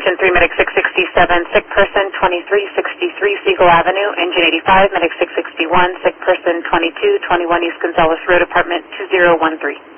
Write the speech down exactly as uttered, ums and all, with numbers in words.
Attention three, Medic six sixty-seven, sick person twenty-three sixty-three Siegel Avenue, engine eighty-five, Medic six sixty-one, sick person twenty-two twenty-one East Gonzales Road, apartment two zero one three.